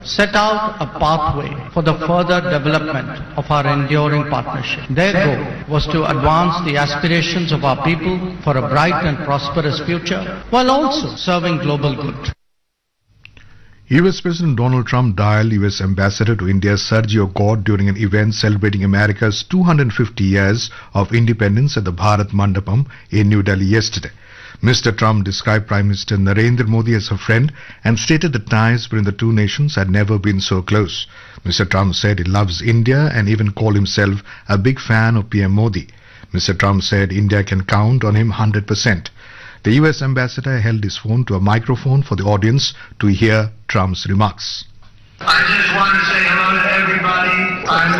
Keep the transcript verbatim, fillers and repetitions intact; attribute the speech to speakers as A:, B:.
A: set out a pathway for the further development of our enduring partnership. Their goal was to advance the aspirations of our people for a bright and prosperous future while also serving global good.
B: U S President Donald Trump dialed U S Ambassador to India Sergio Gord during an event celebrating America's two hundred fifty years of independence at the Bharat Mandapam in New Delhi yesterday. Mister Trump described Prime Minister Narendra Modi as a friend and stated the ties between the two nations had never been so close. Mister Trump said he loves India and even called himself a big fan of P M Modi. Mister Trump said India can count on him one hundred percent. The U S ambassador held his phone to a microphone for the audience to hear Trump's remarks.
C: I just want to say hello to everybody. I'm